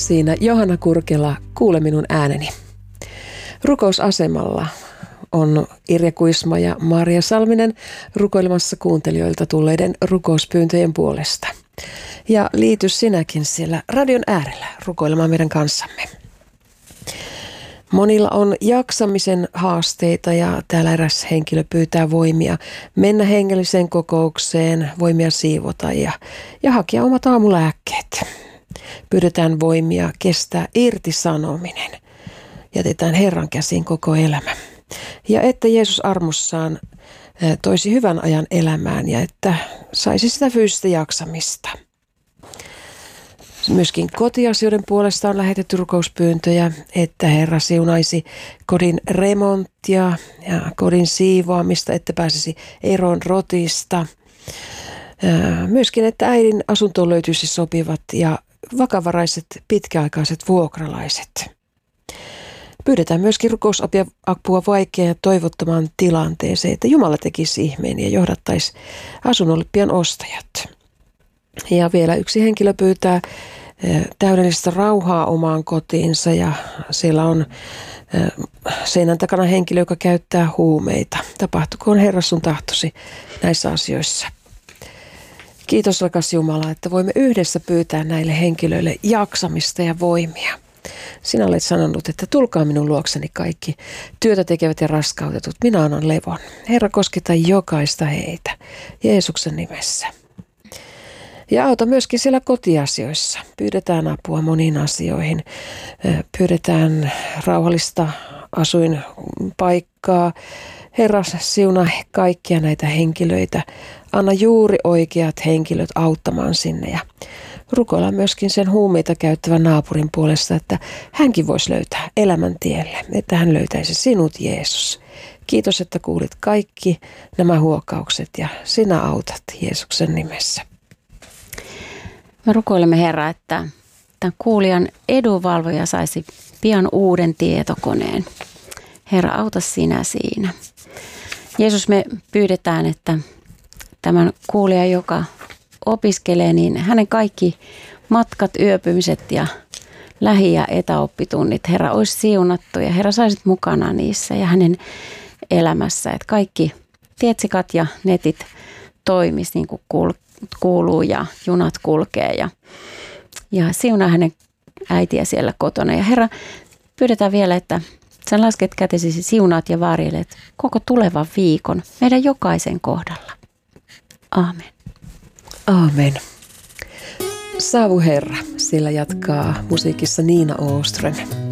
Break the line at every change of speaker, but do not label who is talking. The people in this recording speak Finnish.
Siinä Johanna Kurkela, Kuule minun ääneni. Rukousasemalla on Irja Kuisma ja Maria Salminen rukoilemassa kuuntelijoilta tulleiden rukouspyyntöjen puolesta. Ja liity sinäkin siellä radion äärellä rukoilemaan meidän kanssamme. Monilla on jaksamisen haasteita ja täällä eräs henkilö pyytää voimia mennä hengelliseen kokoukseen, voimia siivota ja hakea omat aamulääkkeet. Pyydetään voimia kestää irtisanominen. Jätetään Herran käsiin koko elämä. Ja että Jeesus armossaan toisi hyvän ajan elämään ja että saisi sitä fyysistä jaksamista. Myöskin kotiasioiden puolesta on lähetetty rukouspyyntöjä, että Herra siunaisi kodin remonttia ja kodin siivoamista, että pääsisi eroon rotista. Myöskin, että äidin asuntoon löytyisi sopivat ja vakavaraiset pitkäaikaiset vuokralaiset. Pyydetään myöskin rukousapua vaikeaan ja toivottomaan tilanteeseen, että Jumala tekisi ihmeen ja johdattaisi asunnolle pian ostajat. Ja vielä yksi henkilö pyytää täydellistä rauhaa omaan kotiinsa ja siellä on seinän takana henkilö, joka käyttää huumeita. Tapahtukoon Herra sun tahtosi näissä asioissa. Kiitos rakas Jumala, että voimme yhdessä pyytää näille henkilöille jaksamista ja voimia. Sinä olet sanonut, että tulkaa minun luokseni kaikki työtä tekevät ja raskautetut. Minä annan levon. Herra, kosketa jokaista heitä Jeesuksen nimessä. Ja auta myöskin siellä kotiasioissa. Pyydetään apua moniin asioihin. Pyydetään rauhallista asuinpaikkaa. Herra, siunaa kaikkia näitä henkilöitä. Anna juuri oikeat henkilöt auttamaan sinne ja rukoillaan myöskin sen huumeita käyttävän naapurin puolesta, että hänkin voisi löytää elämän tielle, että hän löytäisi sinut, Jeesus. Kiitos, että kuulit kaikki nämä huokaukset ja sinä autat Jeesuksen nimessä.
Me rukoilemme, Herra, että tämän kuulijan edunvalvoja saisi pian uuden tietokoneen. Herra, auta sinä siinä. Jeesus, me pyydetään, että tämän kuulijan, joka opiskelee, niin hänen kaikki matkat, yöpymiset ja lähi- ja etäoppitunnit, Herra, olisi siunattu ja Herra, saisit mukana niissä ja hänen elämässä, että kaikki tietsikat ja netit toimisi niin kuin kuuluu ja junat kulkee ja siunaa hänen äitiä siellä kotona. Ja Herra, pyydetään vielä, että sä lasket kätesi, siunaat ja varjelet koko tulevan viikon meidän jokaisen kohdalla. Aamen.
Aamen. Saavu Herra, sillä jatkaa musiikissa Niina Åström.